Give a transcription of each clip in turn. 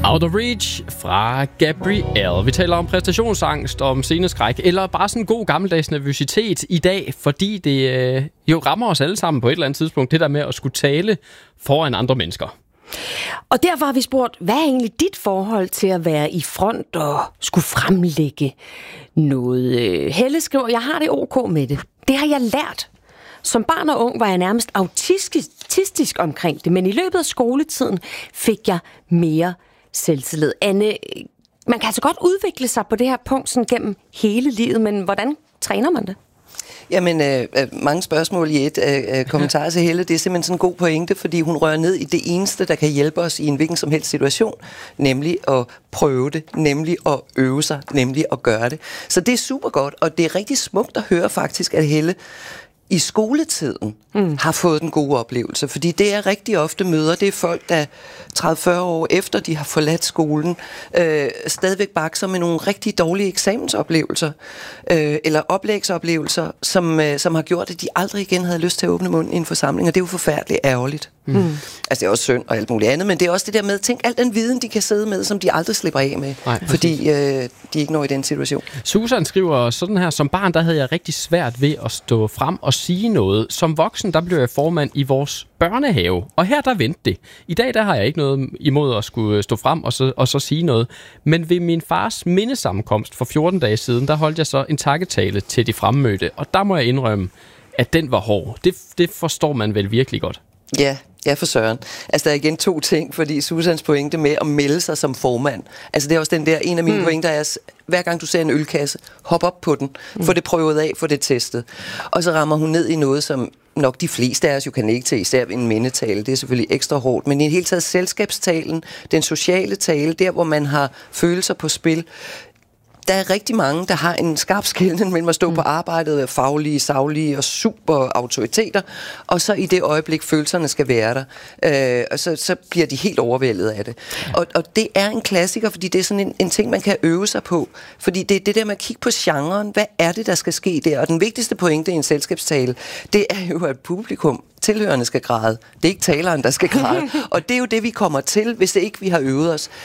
Out of Reach fra Gabrielle. Vi taler om præstationsangst, om sceneskræk, eller bare sådan en god gammeldags nervøsitet i dag, fordi det jo rammer os alle sammen på et eller andet tidspunkt, det der med at skulle tale foran andre mennesker. Og derfor har vi spurgt, hvad er egentlig dit forhold til at være i front og skulle fremlægge noget? Helle skriver, jeg har det ok med det. Det har jeg lært. Som barn og ung var jeg nærmest autistisk omkring det, men i løbet af skoletiden fik jeg mere selvtillid. Anne, man kan altså godt udvikle sig på det her punkt sådan gennem hele livet, men hvordan træner man det? Jamen, mange spørgsmål i et kommentar til Helle. Det er simpelthen sådan en god pointe, fordi hun rører ned i det eneste, der kan hjælpe os i en hvilken som helst situation, nemlig at prøve det, nemlig at øve sig, nemlig at gøre det. Så det er super godt, og det er rigtig smukt at høre faktisk, at Helle i skoletiden har fået den gode oplevelse, fordi det er rigtig ofte møder, det er folk, der 30-40 år efter de har forladt skolen, stadigvæk bakser med nogle rigtig dårlige eksamensoplevelser, eller oplægsoplevelser, som har gjort, at de aldrig igen havde lyst til at åbne munden i en forsamling, og det er jo forfærdeligt ærgerligt. Altså det er også synd og alt muligt andet, men det er også det der med, tænk al den viden, de kan sidde med, som de aldrig slipper af med, fordi de ikke når i den situation. Susan skriver sådan her, som barn, der havde jeg rigtig svært ved at stå frem og sige noget. Som voksen, der blev jeg formand i vores børnehave, og her der vendte det. I dag, der har jeg ikke noget imod at skulle stå frem og så sige noget, men ved min fars mindesammenkomst for 14 dage siden, der holdt jeg så en takketale til de fremmødte, og der må jeg indrømme, at den var hård. Det forstår man vel virkelig godt. Ja, for søren. Altså, der er igen to ting, fordi Susans pointe med at melde sig som formand, altså det er også den der, en af mine pointer er, hver gang du ser en ølkasse, hop op på den, få det prøvet af, få det testet. Og så rammer hun ned i noget, som nok de fleste af os jo kan ikke til, især en mindetale, det er selvfølgelig ekstra hårdt, men i det hele taget selskabstalen, den sociale tale, der hvor man har følelser på spil. Der er rigtig mange, der har en skarp skelnen mellem at stå på arbejdet, være faglige, saglige og super autoriteter, og så i det øjeblik, følelserne skal være der, og så bliver de helt overvældet af det. Og det er en klassiker, fordi det er sådan en ting, man kan øve sig på. Fordi det er det der med at kigge på genren. Hvad er det, der skal ske der? Og den vigtigste pointe i en selskabstale, det er jo, at publikum, tilhørende skal græde. Det er ikke taleren, der skal græde. Og det er jo det, vi kommer til, hvis ikke vi har øvet os.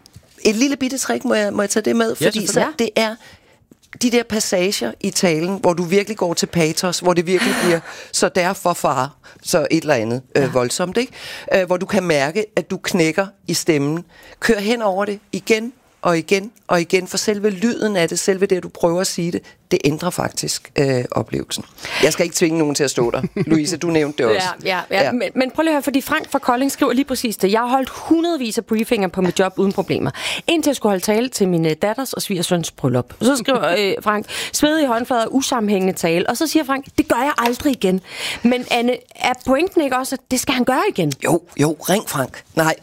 Et lille bitte trick, må jeg tage det med, fordi så det er de der passager i talen, hvor du virkelig går til patos, hvor det virkelig bliver så derfor far, så et eller andet voldsomt, ikke? Hvor du kan mærke, at du knækker i stemmen. Kør hen over det igen og igen og igen, for selve lyden af det, selve det, du prøver at sige det ændrer faktisk oplevelsen. Jeg skal ikke tvinge nogen til at stå der. Louise, du nævnte det også. Ja. Men prøv lige at høre, fordi Frank fra Kolding skriver lige præcis det. Jeg har holdt hundredvis af briefinger på mit job uden problemer. Indtil jeg skulle holde tale til min datters og svigersøns bryllup. Så skriver Frank, svedig håndflader og usammenhængende tale. Og så siger Frank, det gør jeg aldrig igen. Men Anne, er pointen ikke også, at det skal han gøre igen? Jo, ring Frank. Nej.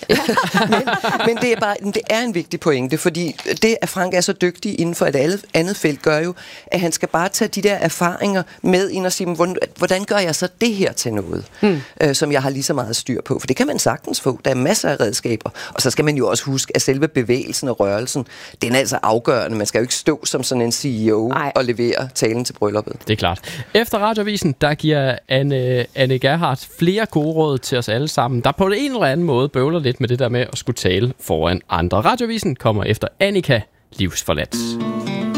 men det er en vigtig pointe, fordi det, at Frank er så dygtig inden for et andet felt, gør jo, at han skal bare tage de der erfaringer med ind og sige, hvordan gør jeg så det her til noget, som jeg har lige så meget styr på? For det kan man sagtens få. Der er masser af redskaber. Og så skal man jo også huske, at selve bevægelsen og rørelsen, den er altså afgørende. Man skal jo ikke stå som sådan en CEO og levere talen til brylluppet. Det er klart. Efter Radioavisen, der giver Anne Gerhardt flere gode råd til os alle sammen, der på en eller anden måde bøvler lidt med det der med at skulle tale foran andre. Radioavisen kommer efter Annika Livsforladt.